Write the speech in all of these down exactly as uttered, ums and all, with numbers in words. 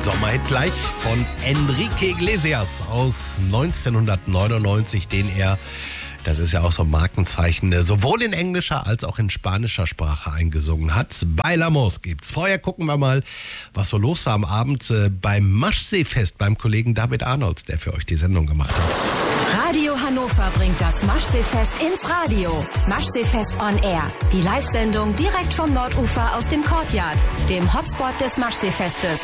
Sommerhit gleich von Enrique Iglesias aus neunzehnhundertneunundneunzig, den er, das ist ja auch so ein Markenzeichen, sowohl in englischer als auch in spanischer Sprache eingesungen hat. Bailamos gibt's. Vorher gucken wir mal, was so los war am Abend beim Maschsee-Fest beim Kollegen David Arnolds, der für euch die Sendung gemacht hat. Radio Hannover bringt das Maschsee-Fest ins Radio. Maschsee-Fest on Air. Die Live-Sendung direkt vom Nordufer aus dem Courtyard, dem Hotspot des Maschsee-Festes.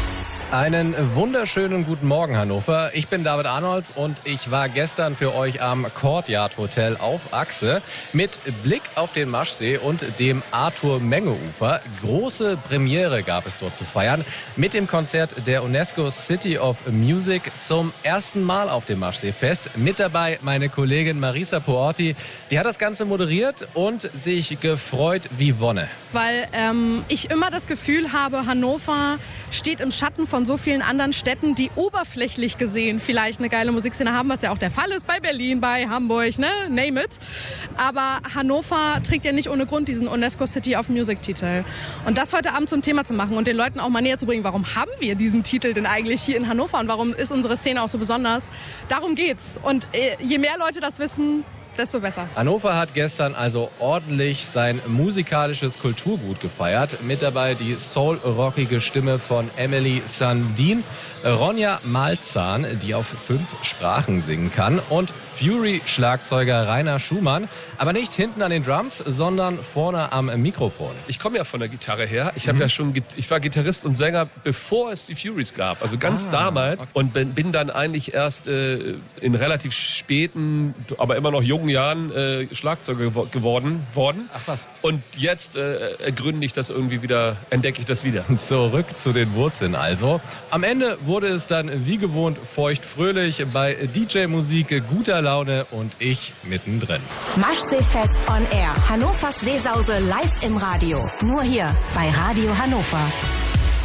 Einen wunderschönen guten Morgen, Hannover. Ich bin David Arnolds und ich war gestern für euch am Courtyard Hotel auf Achse mit Blick auf den Maschsee und dem Arthur-Menge-Ufer. Große Premiere gab es dort zu feiern mit dem Konzert der UNESCO City of Music zum ersten Mal auf dem Maschsee-Fest. Mit dabei meine Kollegin Marisa Puorti. Die hat das Ganze moderiert und sich gefreut wie Wonne. Weil ähm, ich immer das Gefühl habe, Hannover steht im Schatten von so vielen anderen Städten, die oberflächlich gesehen vielleicht eine geile Musikszene haben, was ja auch der Fall ist bei Berlin, bei Hamburg, ne? Name it. Aber Hannover trägt ja nicht ohne Grund diesen UNESCO City of Music Titel. Und das heute Abend zum Thema zu machen und den Leuten auch mal näher zu bringen, warum haben wir diesen Titel denn eigentlich hier in Hannover und warum ist unsere Szene auch so besonders? Darum geht's. Und je mehr Leute das wissen, desto besser. Hannover hat gestern also ordentlich sein musikalisches Kulturgut gefeiert. Mit dabei die soul-rockige Stimme von Emily Sandin, Ronja Malzahn, die auf fünf Sprachen singen kann, und Fury-Schlagzeuger Rainer Schumann, aber nicht hinten an den Drums, sondern vorne am Mikrofon. Ich komme ja von der Gitarre her. Ich habe mhm. ja schon, ich war Gitarrist und Sänger, bevor es die Furies gab, also ganz ah, damals. Okay. Und bin, bin dann eigentlich erst äh, in relativ späten, aber immer noch jungen Jahren äh, Schlagzeuger gewo- geworden worden. Ach was. Und jetzt äh, gründe ich das irgendwie wieder, entdecke ich das wieder. Zurück zu den Wurzeln also. Am Ende wurde es dann wie gewohnt feucht-fröhlich bei D J-Musik, guter Laune und ich mittendrin. Maschsee-Fest on Air. Hannovers Seesause live im Radio. Nur hier bei Radio Hannover.